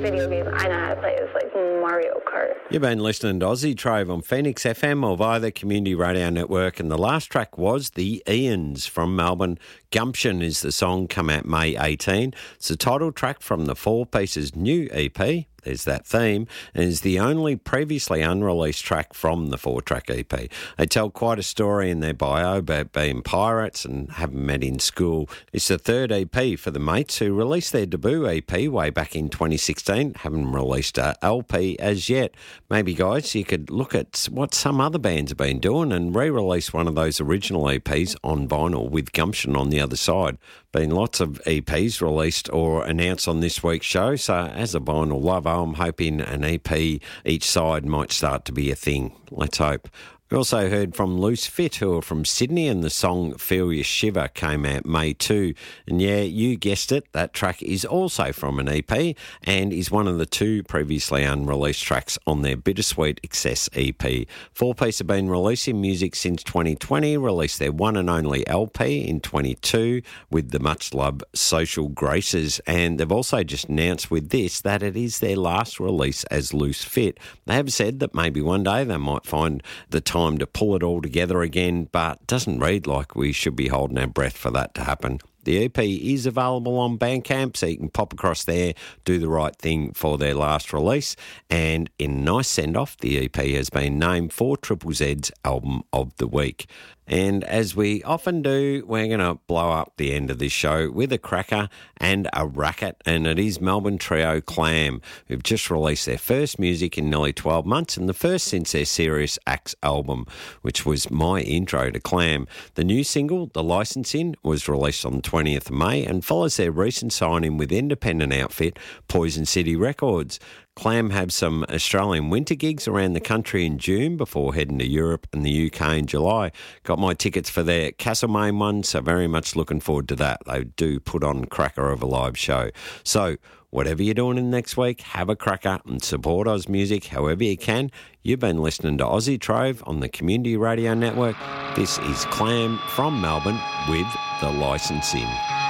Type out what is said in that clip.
video game I know how to play is like Mario Kart. You've been listening to Aussie Trove on Phoenix FM or via the Community Radio Network, and the last track was The Ians from Melbourne. Gumption is the song, come out May 18. It's the title track from the Four Pieces' new EP. There's that theme, and is the only previously unreleased track from the 4-track EP. They tell quite a story in their bio about being pirates and having met in school. It's the third EP for the mates who released their debut EP way back in 2016. Haven't released a LP as yet. Maybe, guys, you could look at what some other bands have been doing and re-release one of those original EPs on vinyl with Gumption on the other side. Been lots of EPs released or announced on this week's show, so as a vinyl lover, I'm hoping an EP each side might start to be a thing. Let's hope. We also heard from Loose Fit, who are from Sydney, and the song Feel Your Shiver came out May 2. And yeah, you guessed it, that track is also from an EP and is one of the two previously unreleased tracks on their Bittersweet Excess EP. 4-Piece have been releasing music since 2020, released their one and only LP in 22 with the much-loved Social Graces, and they've also just announced with this that it is their last release as Loose Fit. They have said that maybe one day they might find the time to pull it all together again, but doesn't read like we should be holding our breath for that to happen. The EP is available on Bandcamp, so you can pop across there, do the right thing for their last release, and in a nice send-off, the EP has been named for Triple Z's Album of the Week. And as we often do, we're going to blow up the end of this show with a cracker and a racket, and it is Melbourne trio Clam, who've just released their first music in nearly 12 months, and the first since their Serious Acts album, which was my intro to Clam. The new single, The Licensing, was released on the 20th of May and follows their recent signing with independent outfit Poison City Records. Clam have some Australian winter gigs around the country in June before heading to Europe and the UK in July. Got my tickets for their Castlemaine one, so very much looking forward to that. They do put on a cracker of a live show. So whatever you're doing in the next week, have a cracker and support Oz music however you can. You've been listening to Aussie Trove on the Community Radio Network. This is Clam from Melbourne with The Licensing.